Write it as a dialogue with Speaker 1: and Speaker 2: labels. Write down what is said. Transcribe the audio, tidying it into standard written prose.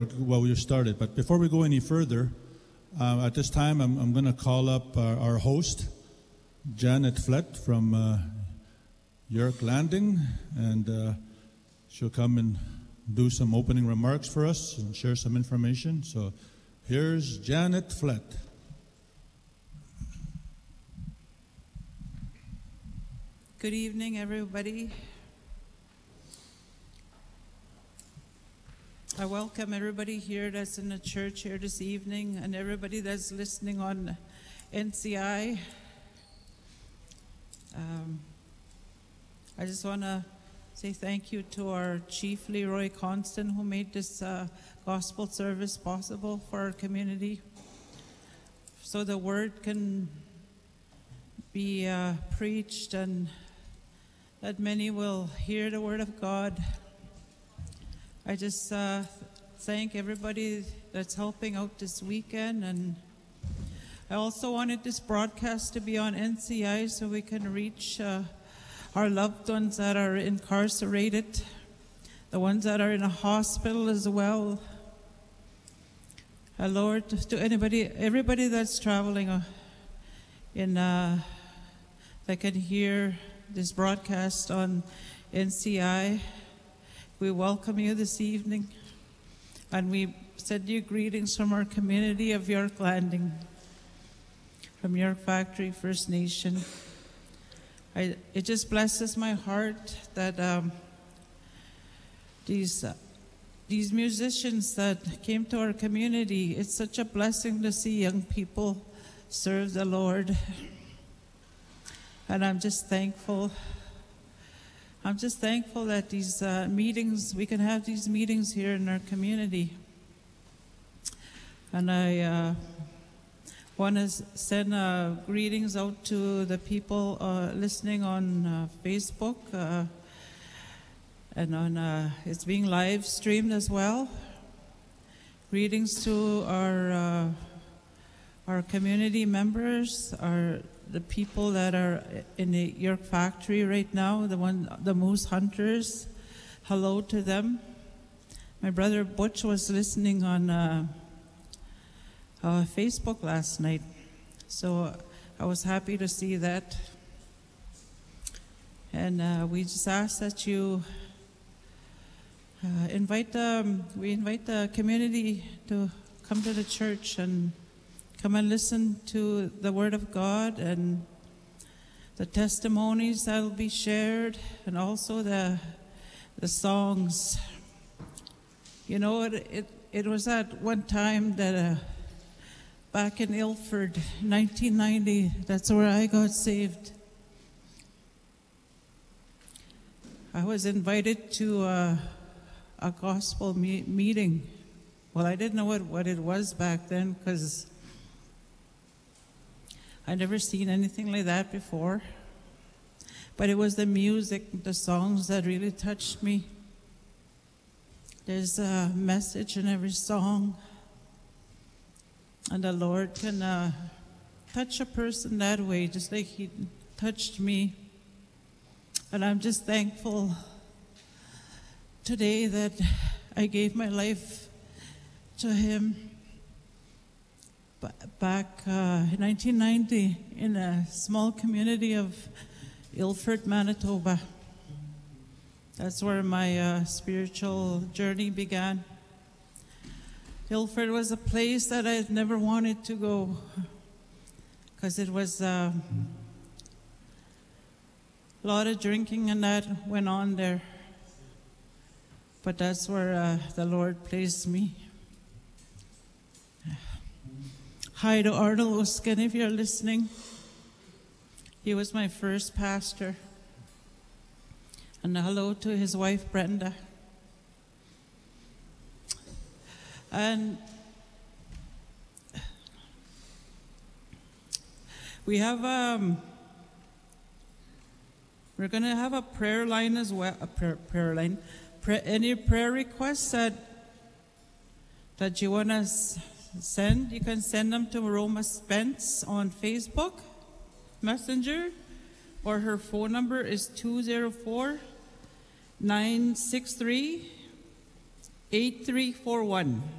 Speaker 1: Well, we started, but before we go any further, at this time I'm going to call up our host, Janet Flett from York Landing, and she'll come and do some opening remarks for us and share some information. So here's Janet Flett.
Speaker 2: Good evening, everybody. I welcome everybody here that's in the church here this evening and everybody that's listening on NCI. I just want to say thank you to our Chief Leroy Constant, who made this gospel service possible for our community, so the word can be preached and that many will hear the word of God. I just thank everybody that's helping out this weekend, and I also wanted this broadcast to be on NCI so we can reach our loved ones that are incarcerated, the ones that are in a hospital as well. Lord, to everybody that's traveling that can hear this broadcast on NCI, we welcome you this evening, and we send you greetings from our community of York Landing, from York Factory First Nation. It just blesses my heart that these musicians that came to our community, it's such a blessing to see young people serve the Lord. And I'm just thankful that these meetings, we can have these meetings here in our community. And I want to send greetings out to the people listening on Facebook, and on it's being live streamed as well. Greetings to our community members, the people that are in the York Factory right now, the moose hunters. Hello to them. My brother Butch was listening on Facebook last night, so I was happy to see that. And we just ask that you invite the community to come to the church and come and listen to the Word of God and the testimonies that will be shared, and also the songs. You know, it was at one time that back in Ilford, 1990, that's where I got saved. I was invited to a gospel meeting. Well, I didn't know what it was back then, because I'd never seen anything like that before. But it was the music, the songs that really touched me. There's a message in every song. And the Lord can touch a person that way, just like He touched me. And I'm just thankful today that I gave my life to Him. Back in 1990, in a small community of Ilford, Manitoba. That's where my spiritual journey began. Ilford was a place that I had never wanted to go, because it was a lot of drinking and that went on there. But that's where the Lord placed me. Hi to Arnold Uskin, if you're listening. He was my first pastor. And hello to his wife, Brenda. And we have, we're going to have a prayer line as well, prayer line. Any prayer requests that you want to send, you can send them to Roma Spence on Facebook Messenger, or her phone number is 204-963
Speaker 3: 8341.